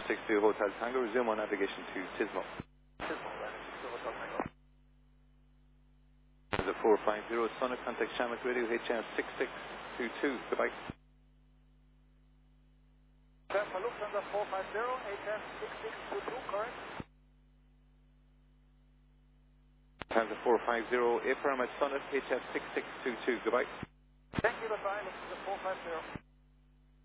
462 Hotel Tango, resume on navigation to Tismo. Tismo, landing to Hotel Tango. The 450 Sonic, contact Shamrock Radio, HF 6622, goodbye. For Lufthansa 450, HF 6622, correct? Lufthansa 450, affirm at Summit, HF 6622, goodbye. Thank you, goodbye, Lufthansa 450.